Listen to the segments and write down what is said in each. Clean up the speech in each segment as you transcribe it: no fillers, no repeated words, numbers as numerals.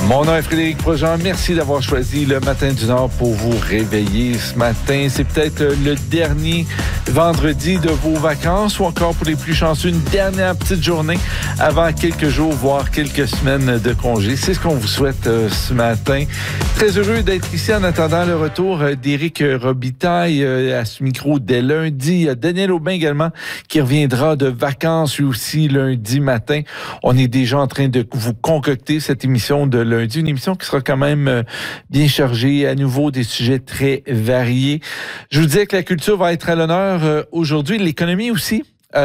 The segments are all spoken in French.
Mon nom est Frédéric Projean. Merci d'avoir choisi le Matin du Nord pour vous réveiller ce matin. C'est peut-être le dernier vendredi de vos vacances ou encore pour les plus chanceux, une dernière petite journée avant quelques jours, voire quelques semaines de congé. C'est ce qu'on vous souhaite ce matin. Très heureux d'être ici en attendant le retour d'Éric Robitaille à ce micro dès lundi. Il y a Daniel Aubin également qui reviendra de vacances lui aussi lundi matin. On est déjà en train de vous concocter cette émission de lundi, une émission qui sera quand même bien chargée, à nouveau des sujets très variés. Je vous disais que la culture va être à l'honneur aujourd'hui, l'économie aussi.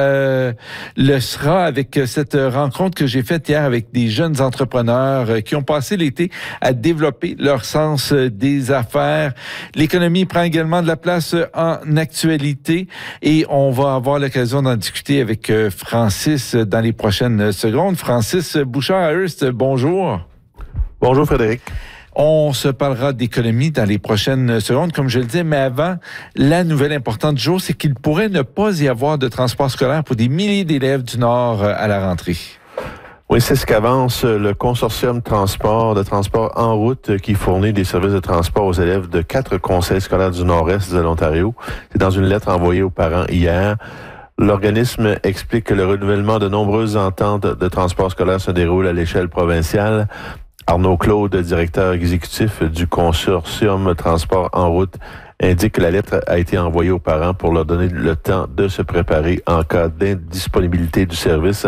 Le sera avec cette rencontre que j'ai faite hier avec des jeunes entrepreneurs qui ont passé l'été à développer leur sens des affaires. L'économie prend également de la place en actualité et on va avoir l'occasion d'en discuter avec Francis dans les prochaines secondes. Francis Bouchard-Hearst, bonjour. Bonjour Frédéric. On se parlera d'économie dans les prochaines secondes, comme je le disais, mais avant, la nouvelle importante du jour, c'est qu'il pourrait ne pas y avoir de transport scolaire pour des milliers d'élèves du Nord à la rentrée. Oui, c'est ce qu'avance le consortium de transport en route qui fournit des services de transport aux élèves de 4 conseils scolaires du Nord-Est de l'Ontario. C'est dans une lettre envoyée aux parents hier. L'organisme explique que le renouvellement de nombreuses ententes de transport scolaire se déroule à l'échelle provinciale. Arnaud Claude, directeur exécutif du consortium Transport en route, indique que la lettre a été envoyée aux parents pour leur donner le temps de se préparer en cas d'indisponibilité du service.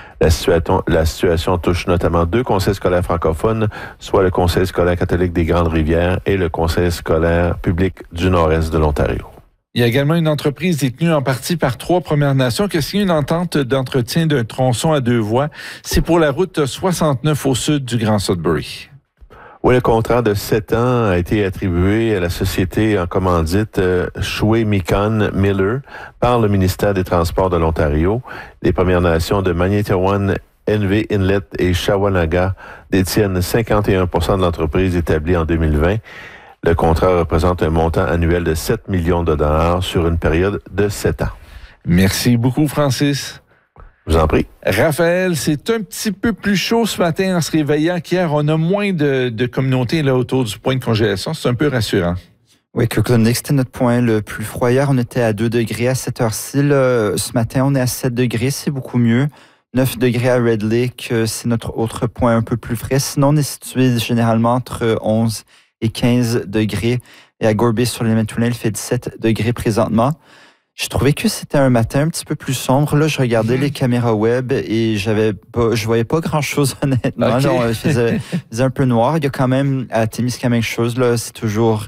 La situation touche notamment 2 conseils scolaires francophones, soit le Conseil scolaire catholique des Grandes-Rivières et le Conseil scolaire public du Nord-Est de l'Ontario. Il y a également une entreprise détenue en partie par 3 Premières Nations qui a signé une entente d'entretien d'un tronçon à 2 voies. C'est pour la route 69 au sud du Grand Sudbury. Oui, le contrat de 7 ans a été attribué à la société en commandite Shwe-Mikon Miller par le ministère des Transports de l'Ontario. Les Premières Nations de Magnetawan, NV Inlet et Shawanaga détiennent 51% de l'entreprise établie en 2020. Le contrat représente un montant annuel de 7 millions de dollars sur une période de 7 ans. Merci beaucoup, Francis. Je vous en prie. Raphaël, c'est un petit peu plus chaud ce matin en se réveillant qu'hier. On a moins de communautés là autour du point de congélation. C'est un peu rassurant. Oui, Kirkland c'était notre point le plus froid. Hier, on était à 2 degrés à cette heure-ci. Là, ce matin, on est à 7 degrés. C'est beaucoup mieux. 9 degrés à Red Lake, c'est notre autre point un peu plus frais. Sinon, on est situé généralement entre 11 et 15 degrés. Et à Gorby, sur les Métoulins, il fait 17 degrés présentement. Je trouvais que c'était un matin un petit peu plus sombre. Là, je regardais les caméras web et je voyais pas grand-chose, honnêtement. Okay. Là, il faisait un peu noir. Il y a quand même, à Témiscamingue, chose, là, c'est toujours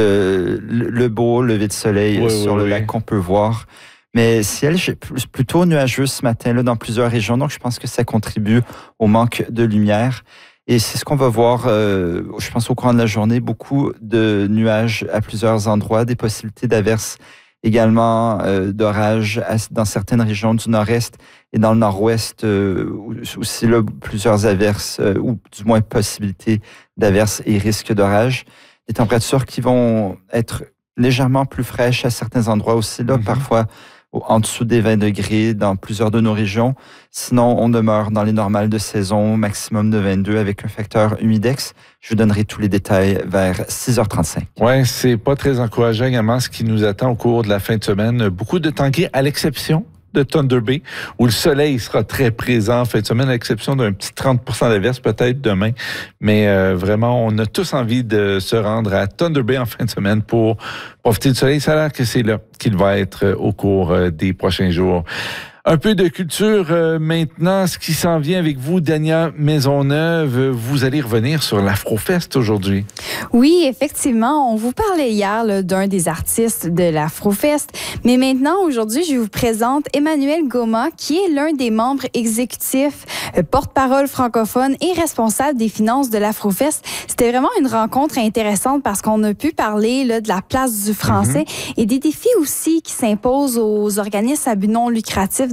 le beau lever de soleil sur le lac qu'on peut voir. Mais ciel, plutôt nuageux ce matin là, dans plusieurs régions. Donc, je pense que ça contribue au manque de lumière. Et c'est ce qu'on va voir, je pense, au cours de la journée. Beaucoup de nuages à plusieurs endroits, des possibilités d'averses également, d'orages dans certaines régions du nord-est et dans le nord-ouest aussi, là, plusieurs averses, ou du moins possibilités d'averses et risques d'orages. Des températures qui vont être légèrement plus fraîches à certains endroits aussi, là, parfois en dessous des 20 degrés dans plusieurs de nos régions. Sinon, on demeure dans les normales de saison, maximum de 22 avec un facteur humidex. Je vous donnerai tous les détails vers 6h35. Oui, c'est pas très encourageant également ce qui nous attend au cours de la fin de semaine. Beaucoup de temps gris, à l'exception de Thunder Bay, où le soleil sera très présent en fin de semaine, à l'exception d'un petit 30% d'averse peut-être demain. Mais vraiment, on a tous envie de se rendre à Thunder Bay en fin de semaine pour profiter du soleil. Ça a l'air que c'est là qu'il va être au cours des prochains jours. Un peu de culture maintenant, ce qui s'en vient avec vous, Dania Maisonneuve. Vous allez revenir sur l'Afrofest aujourd'hui. Oui, effectivement. On vous parlait hier là, d'un des artistes de l'Afrofest. Mais maintenant, aujourd'hui, je vous présente Emmanuel Goma, qui est l'un des membres exécutifs, porte-parole francophone et responsable des finances de l'Afrofest. C'était vraiment une rencontre intéressante parce qu'on a pu parler là, de la place du français et des défis aussi qui s'imposent aux organismes à but non lucratif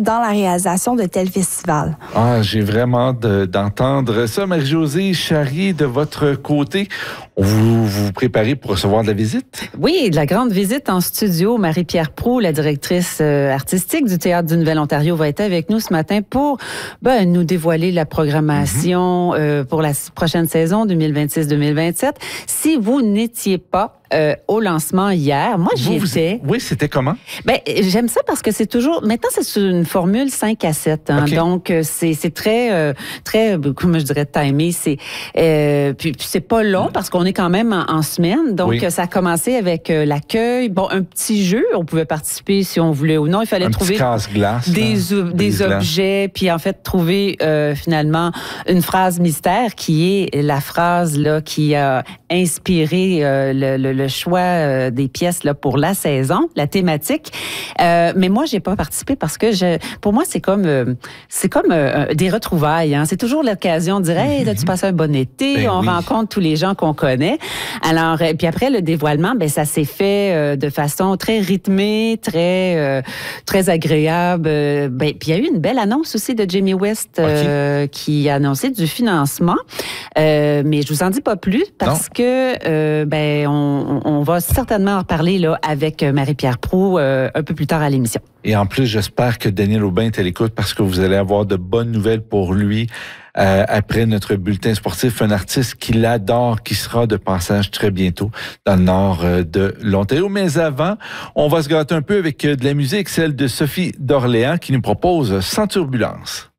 dans la réalisation de tels festivals. Ah, j'ai vraiment hâte d'entendre ça. Marie-Josée Charrier, de votre côté, vous vous préparez pour recevoir de la visite? Oui, de la grande visite en studio. Marie-Pierre Proulx, la directrice artistique du Théâtre du Nouvel-Ontario, va être avec nous ce matin pour nous dévoiler la programmation pour la prochaine saison 2026-2027. Si vous n'étiez pas au lancement hier, moi j'y étais. Oui, c'était comment? Ben, j'aime ça parce que c'est toujours... Maintenant, c'est sur une formule 5 à 7. Hein, okay. Donc, c'est très, comment je dirais, timé. Puis c'est pas long parce qu'on est quand même en semaine. Donc, ça a commencé avec l'accueil. Bon, un petit jeu. On pouvait participer si on voulait ou non. Il fallait trouver des objets. Puis, en fait, trouver finalement une phrase mystère qui est la phrase là qui a inspiré le choix des pièces là pour la saison, la thématique. Mais moi, j'ai pas participé parce que pour moi, c'est comme des retrouvailles. Hein. C'est toujours l'occasion de dire, hey, là, tu passes un bon été, on rencontre tous les gens qu'on connaît. Alors, puis après le dévoilement, ça s'est fait de façon très rythmée, très agréable. Puis il y a eu une belle annonce aussi de Jamie West qui a annoncé du financement. Mais je vous en dis pas plus parce que on va certainement en parler là avec Marie-Pierre Proulx un peu plus tard à l'émission. Et en plus, j'espère que Daniel Aubin est à l'écoute parce que vous allez avoir de bonnes nouvelles pour lui après notre bulletin sportif. Un artiste qu'il adore, qui sera de passage très bientôt dans le nord de l'Ontario. Mais avant, on va se gâter un peu avec de la musique, celle de Sophie d'Orléans qui nous propose Sans turbulence.